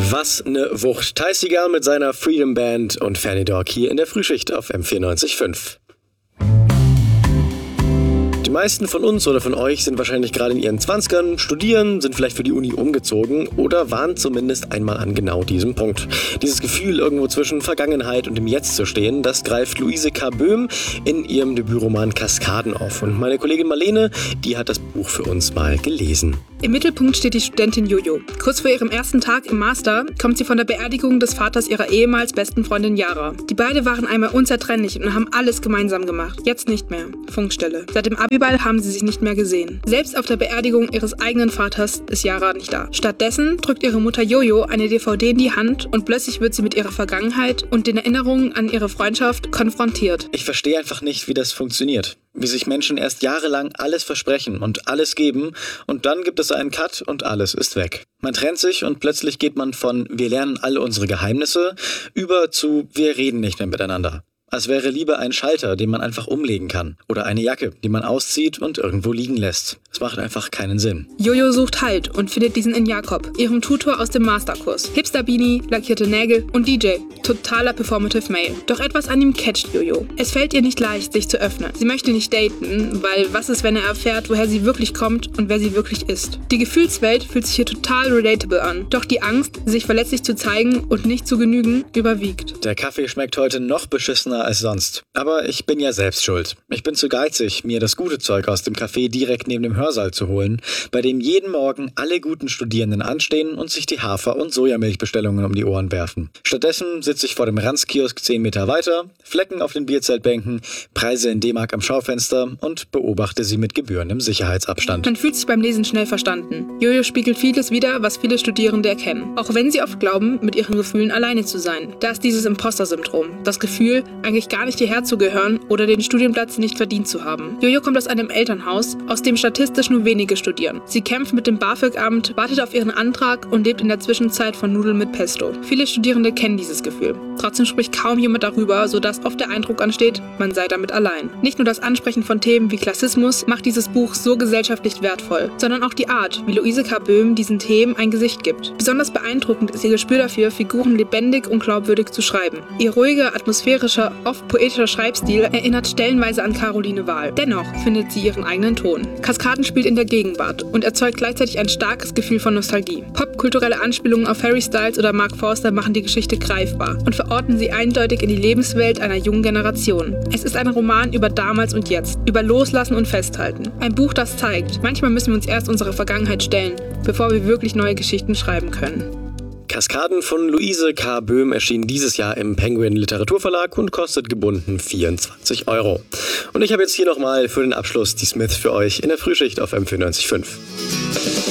Was ne Wucht. Ty Segall mit seiner Freedom Band und Fanny Dog hier in der Frühschicht auf M94.5. Die meisten von uns oder von euch sind wahrscheinlich gerade in ihren 20ern, studieren, sind vielleicht für die Uni umgezogen oder waren zumindest einmal an genau diesem Punkt. Dieses Gefühl, irgendwo zwischen Vergangenheit und dem Jetzt zu stehen, das greift Luise K. Böhm in ihrem Debütroman Kaskaden auf. Und meine Kollegin Marlene, die hat das Buch für uns mal gelesen. Im Mittelpunkt steht die Studentin Jojo. Kurz vor ihrem ersten Tag im Master kommt sie von der Beerdigung des Vaters ihrer ehemals besten Freundin Yara. Die beiden waren einmal unzertrennlich und haben alles gemeinsam gemacht. Jetzt nicht mehr. Funkstelle. Seit dem Abiball haben sie sich nicht mehr gesehen. Selbst auf der Beerdigung ihres eigenen Vaters ist Yara nicht da. Stattdessen drückt ihre Mutter Jojo eine DVD in die Hand und plötzlich wird sie mit ihrer Vergangenheit und den Erinnerungen an ihre Freundschaft konfrontiert. Ich verstehe einfach nicht, wie das funktioniert. Wie sich Menschen erst jahrelang alles versprechen und alles geben und dann gibt es einen Cut und alles ist weg. Man trennt sich und plötzlich geht man von wir lernen alle unsere Geheimnisse über zu wir reden nicht mehr miteinander. Als wäre Liebe ein Schalter, den man einfach umlegen kann. Oder eine Jacke, die man auszieht und irgendwo liegen lässt. Es macht einfach keinen Sinn. Jojo sucht Halt und findet diesen in Jakob, ihrem Tutor aus dem Masterkurs. Hipster-Beanie, lackierte Nägel und DJ. Totaler Performative Male. Doch etwas an ihm catcht Jojo. Es fällt ihr nicht leicht, sich zu öffnen. Sie möchte nicht daten, weil was ist, wenn er erfährt, woher sie wirklich kommt und wer sie wirklich ist. Die Gefühlswelt fühlt sich hier total relatable an. Doch die Angst, sich verletzlich zu zeigen und nicht zu genügen, überwiegt. Der Kaffee schmeckt heute noch beschissener als sonst. Aber ich bin ja selbst schuld. Ich bin zu geizig, mir das gute Zeug aus dem Café direkt neben dem Hörsaal zu holen, bei dem jeden Morgen alle guten Studierenden anstehen und sich die Hafer- und Sojamilchbestellungen um die Ohren werfen. Stattdessen sitze ich vor dem Ranzkiosk 10 Meter weiter, Flecken auf den Bierzeltbänken, Preise in D-Mark am Schaufenster und beobachte sie mit gebührendem Sicherheitsabstand. Man fühlt sich beim Lesen schnell verstanden. Jojo spiegelt vieles wider, was viele Studierende erkennen. Auch wenn sie oft glauben, mit ihren Gefühlen alleine zu sein. Da ist dieses Imposter-Syndrom. Das Gefühl, eigentlich gar nicht hierher zu gehören oder den Studienplatz nicht verdient zu haben. Jojo kommt aus einem Elternhaus, aus dem statistisch nur wenige studieren. Sie kämpft mit dem BAföG-Amt, wartet auf ihren Antrag und lebt in der Zwischenzeit von Nudeln mit Pesto. Viele Studierende kennen dieses Gefühl. Trotzdem spricht kaum jemand darüber, sodass oft der Eindruck entsteht, man sei damit allein. Nicht nur das Ansprechen von Themen wie Klassismus macht dieses Buch so gesellschaftlich wertvoll, sondern auch die Art, wie Luise K. Böhm diesen Themen ein Gesicht gibt. Besonders beeindruckend ist ihr Gespür dafür, Figuren lebendig und glaubwürdig zu schreiben. Ihr ruhiger, atmosphärischer, oft poetischer Schreibstil erinnert stellenweise an Caroline Wahl. Dennoch findet sie ihren eigenen Ton. Kaskaden spielt in der Gegenwart und erzeugt gleichzeitig ein starkes Gefühl von Nostalgie. Popkulturelle Anspielungen auf Harry Styles oder Mark Forster machen die Geschichte greifbar und verorten sie eindeutig in die Lebenswelt einer jungen Generation. Es ist ein Roman über damals und jetzt, über Loslassen und Festhalten. Ein Buch, das zeigt, manchmal müssen wir uns erst unserer Vergangenheit stellen, bevor wir wirklich neue Geschichten schreiben können. Kaskaden von Luise K. Böhm erschien dieses Jahr im Penguin Literaturverlag und kostet gebunden 24 €. Und ich habe jetzt hier nochmal für den Abschluss die Smiths für euch in der Frühschicht auf M94.5.